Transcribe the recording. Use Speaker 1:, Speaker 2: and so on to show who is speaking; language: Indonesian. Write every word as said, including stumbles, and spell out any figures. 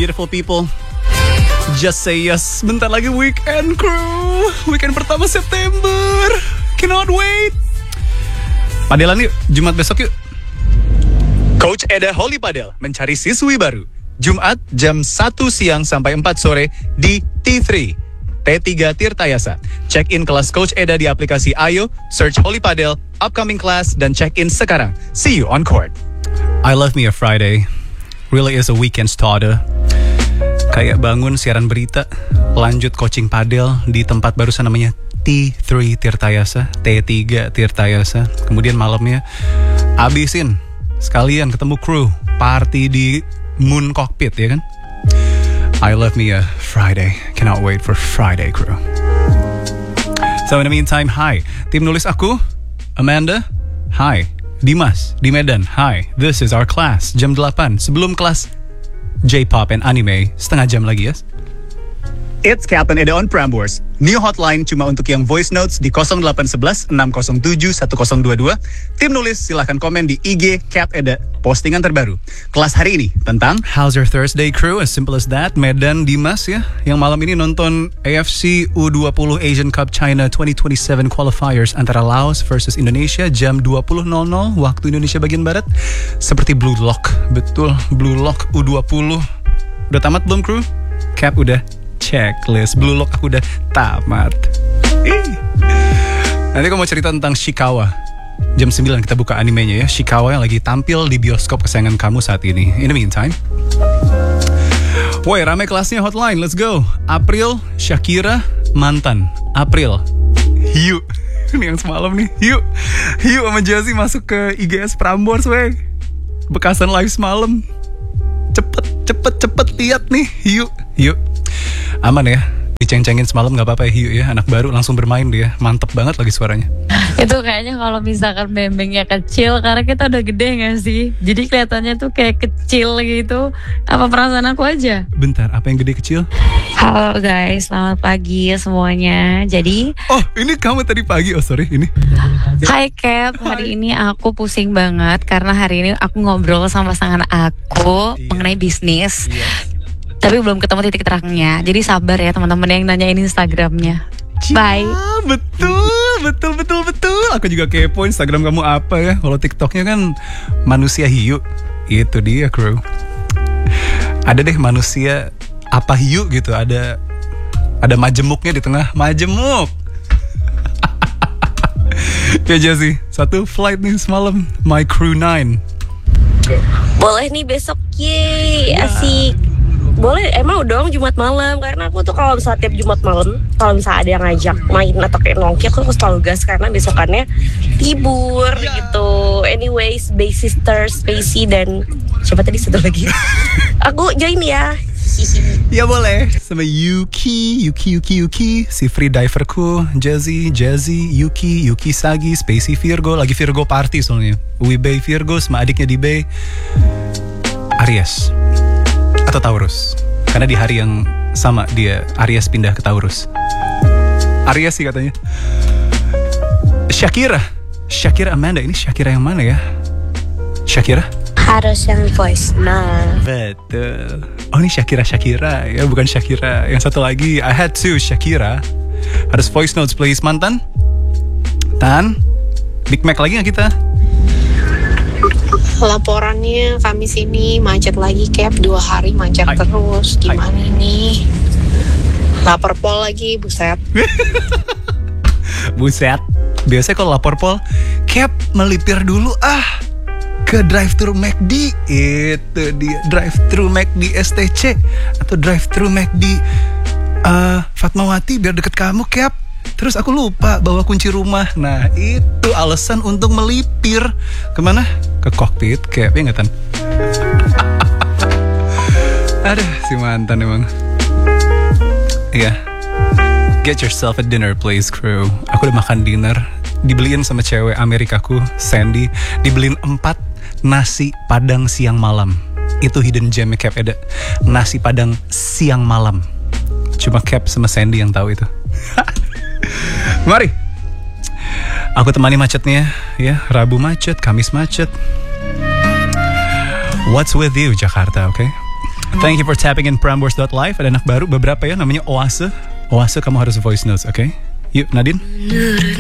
Speaker 1: beautiful people. Just say yes. Bentar lagi weekend, crew. Weekend pertama September. Cannot wait. Padelan yuk, Jumat besok yuk. Coach Eda Holy Padel mencari siswi baru. Jumat jam satu siang sampai empat sore di T tiga. T tiga Tirtayasa. Check in kelas Coach Eda di aplikasi Ayo, search Holy Padel, upcoming class, dan check in sekarang. See you on court. I love me a Friday. Really is a weekend starter. Kayak bangun siaran berita, lanjut coaching padel di tempat barusan namanya T tiga Tirtayasa, T tiga Tirtayasa. Kemudian malamnya abisin sekalian ketemu kru, party di Moon Cockpit, ya kan? I love me a Friday. Cannot wait for Friday, crew. So in the meantime, hi. Tim nulis aku, Amanda, hi. Dimas, di Medan, hi. This is our class, jam delapan. Sebelum kelas J-pop and anime, setengah jam lagi, ya. It's Captain Eda on Prambors. New hotline cuma untuk yang voice notes di nol delapan satu satu enam nol tujuh satu nol dua dua. Tim nulis silahkan komen di I G Cap Eda. Postingan terbaru. Kelas hari ini tentang How's your Thursday, crew? As simple as that. Medan, Dimas ya, yang malam ini nonton A F C U dua puluh Asian Cup China dua ribu dua puluh tujuh qualifiers antara Laos versus Indonesia jam dua puluh nol nol waktu Indonesia bagian Barat. Seperti Blue Lock. Betul, Blue Lock U dua puluh. Udah tamat belum, crew? Cap udah checklist. Blue Lock aku udah tamat. Ih. Nanti aku mau cerita tentang Shikawa. Jam sembilan kita buka animenya ya. Shikawa yang lagi tampil di bioskop kesayangan kamu saat ini. In the meantime, woi, rame kelasnya hotline. Let's go. April, Shakira, mantan. April, Hiu. Ini yang semalam nih. Hiu. Hiu sama Jazzy masuk ke I G S Prambors, weh. Bekasan live semalam. Cepet, cepet, cepet lihat nih. Hiu. Hiu. Aman ya, diceng-cengin semalam gak apa-apa ya Hiu ya. Anak baru langsung bermain dia. Mantep banget lagi suaranya.
Speaker 2: Itu kayaknya kalau misalkan bembengnya kecil, karena kita udah gede gak sih? Jadi kelihatannya tuh kayak kecil gitu. Apa perasaan aku aja?
Speaker 1: Bentar, apa yang gede kecil?
Speaker 2: Halo guys, selamat pagi semuanya. Jadi
Speaker 1: oh, ini kamu tadi pagi. Oh sorry, ini
Speaker 2: Hai Cap, hari ini aku pusing banget karena hari ini aku ngobrol sama pasangan aku iya. mengenai bisnis iya. Tapi belum ketemu titik terangnya. Jadi sabar ya teman-teman yang nanyain Instagramnya. Bye.
Speaker 1: Ya, betul, betul, betul, betul. Aku juga kepo Instagram kamu apa ya. Kalau TikToknya kan manusia hiu. Itu dia, crew. Ada deh manusia apa hiu gitu. Ada ada majemuknya di tengah. Majemuk. Ya Jazzy, satu flight nih semalam. My Crew nine.
Speaker 3: Boleh nih besok, yeay, ya. Asik. Boleh, emang dong Jumat malam. Karena aku tuh kalau misalnya tiap Jumat malam, kalau misalnya ada yang ngajak main atau kayak nongki, aku selalu gas karena besokannya libur yeah. gitu. Anyways, Bay Sisters, Spacey, dan siapa tadi satu lagi? Aku join ya.
Speaker 1: Ya boleh. Sama Yuki, Yuki, Yuki, Yuki, si free diverku, Jazzy, Jazzy, Yuki, Yuki Sagi, Spacey Virgo. Lagi Virgo party soalnya. Uwi Bay Virgo sama adiknya di Bay Aries atau Taurus, karena di hari yang sama dia Aries pindah ke Taurus. Aries sih katanya. Shakira, Shakira Amanda, ini Shakira yang mana ya? Shakira?
Speaker 3: Harus yang voice nah.
Speaker 1: Betul. Oh ini Shakira Shakira ya, bukan Shakira. Yang satu lagi I had to Shakira. Harus voice notes please mantan. Tan, Big Mac lagi nggak kita?
Speaker 4: Laporannya Kamis ini macet lagi, Cap. Dua hari macet Hai. terus. Gimana Hai. nih? Lapor pol lagi, buset.
Speaker 1: Buset. Biasanya kalau lapor pol, Cap melipir dulu ah ke drive-thru McD. Itu dia, drive-thru McD S T C atau drive-thru McD uh, Fatmawati biar deket kamu, Cap. Terus aku lupa bawa kunci rumah. Nah itu alasan untuk melipir. Kemana? Ke kokpit, kayak ya nggak Tan? Aduh, si mantan emang. Iya. Yeah. Get yourself a dinner please, crew. Aku udah makan dinner. Dibeliin sama cewek Amerikaku, Sandy. Dibeliin empat nasi padang siang malam. Itu hidden gem Cap Eda. Nasi padang siang malam. Cuma Cap sama Sandy yang tahu itu. Mari aku temani macetnya ya. Rabu macet, Kamis macet. What's with you Jakarta, oke okay? Thank you for tapping in Prambors dot live. Ada anak baru beberapa ya, namanya Oase. Oase, kamu harus voice notes, oke? Okay? Yuk, Nadine.